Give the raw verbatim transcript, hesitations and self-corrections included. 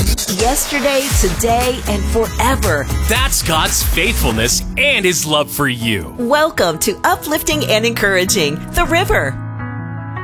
Yesterday, today, and forever. That's God's faithfulness and His love for you. Welcome to Uplifting and Encouraging, The River.